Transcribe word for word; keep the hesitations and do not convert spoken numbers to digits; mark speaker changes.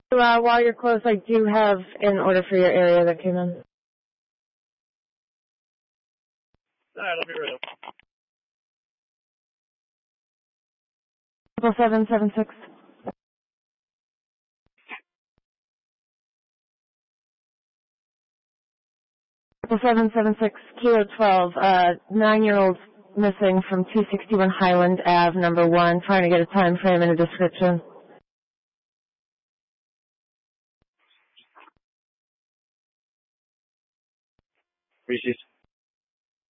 Speaker 1: Uh, while you're close, I do have an order for your area that came in.
Speaker 2: Alright, I'll be right up.
Speaker 1: Triple seven seven six. Triple seven seven six Kilo twelve. Uh, nine-year-old missing from two sixty-one Highland Ave, number one. Trying to get a time frame and a description.
Speaker 2: Appreciate it.